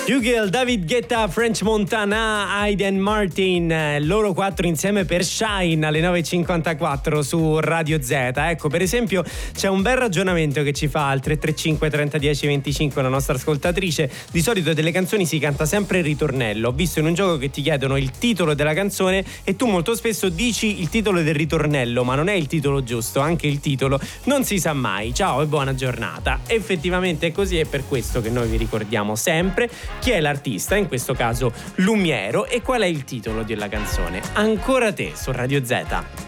Hugel, David Guetta, French Montana, Aiden Martin, loro 4 insieme per Shine alle 9.54 su Radio Z. Ecco, per esempio c'è un bel ragionamento che ci fa al 335 30 10 25 la nostra ascoltatrice. Di solito delle canzoni si canta sempre il ritornello. Ho visto in un gioco che ti chiedono il titolo della canzone e tu molto spesso dici il titolo del ritornello, ma non è il titolo giusto, anche il titolo non si sa mai. Ciao e buona giornata. Effettivamente è così, è per questo che noi vi ricordiamo sempre chi è l'artista, in questo caso Lumiero, e qual è il titolo della canzone. Ancora te su Radio Z.